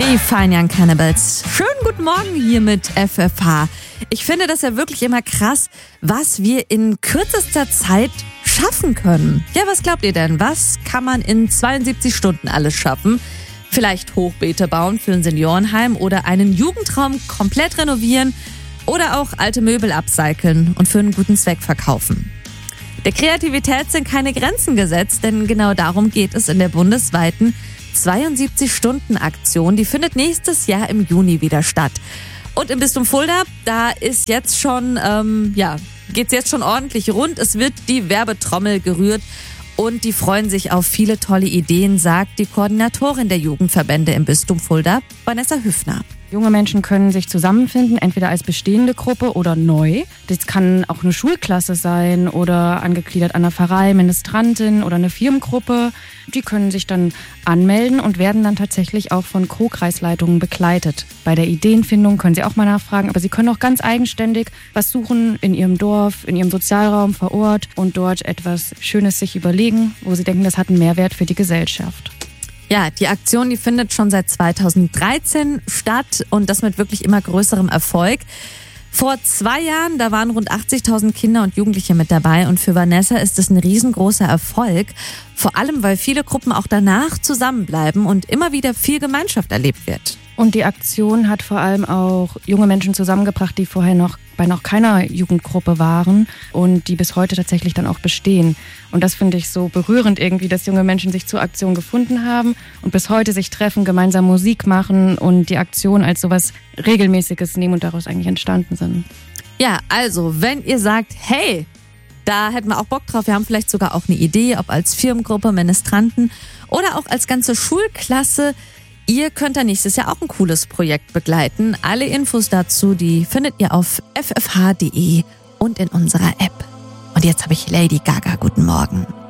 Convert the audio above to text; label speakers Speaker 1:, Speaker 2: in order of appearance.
Speaker 1: Die Fine Young Cannibals. Schönen guten Morgen hier mit FFH. Ich finde das ja wirklich immer krass, was wir in kürzester Zeit schaffen können. Ja, was glaubt ihr denn? Was kann man in 72 Stunden alles schaffen? Vielleicht Hochbeete bauen für ein Seniorenheim oder einen Jugendraum komplett renovieren oder auch alte Möbel upcyclen und für einen guten Zweck verkaufen. Der Kreativität sind keine Grenzen gesetzt, denn genau darum geht es in der bundesweiten 72-Stunden-Aktion. Die findet nächstes Jahr im Juni wieder statt. Und im Bistum Fulda, da ist jetzt schon, geht's jetzt schon ordentlich rund. Es wird die Werbetrommel gerührt und die freuen sich auf viele tolle Ideen, sagt die Koordinatorin der Jugendverbände im Bistum Fulda, Vanessa Hüffner.
Speaker 2: Junge Menschen können sich zusammenfinden, entweder als bestehende Gruppe oder neu. Das kann auch eine Schulklasse sein oder angegliedert an einer Pfarrei, Ministrantin oder eine Firmengruppe. Die können sich dann anmelden und werden dann tatsächlich auch von Co-Kreisleitungen begleitet. Bei der Ideenfindung können sie auch mal nachfragen, aber sie können auch ganz eigenständig was suchen in ihrem Dorf, in ihrem Sozialraum vor Ort und dort etwas Schönes sich überlegen, wo sie denken, das hat einen Mehrwert für die Gesellschaft.
Speaker 1: Ja, die Aktion, die findet schon seit 2013 statt und das mit wirklich immer größerem Erfolg. Vor 2 Jahren, da waren rund 80.000 Kinder und Jugendliche mit dabei und für Vanessa ist es ein riesengroßer Erfolg. Vor allem, weil viele Gruppen auch danach zusammenbleiben und immer wieder viel Gemeinschaft erlebt wird.
Speaker 2: Und die Aktion hat vor allem auch junge Menschen zusammengebracht, die vorher noch bei noch keiner Jugendgruppe waren und die bis heute tatsächlich dann auch bestehen. Und das finde ich so berührend irgendwie, dass junge Menschen sich zur Aktion gefunden haben und bis heute sich treffen, gemeinsam Musik machen und die Aktion als sowas Regelmäßiges nehmen und daraus eigentlich entstanden sind.
Speaker 1: Ja, also wenn ihr sagt, hey, da hätten wir auch Bock drauf, wir haben vielleicht sogar auch eine Idee, ob als Firmengruppe, Ministranten oder auch als ganze Schulklasse. Ihr könnt da nächstes Jahr auch ein cooles Projekt begleiten. Alle Infos dazu, die findet ihr auf ffh.de und in unserer App. Und jetzt habe ich Lady Gaga. Guten Morgen.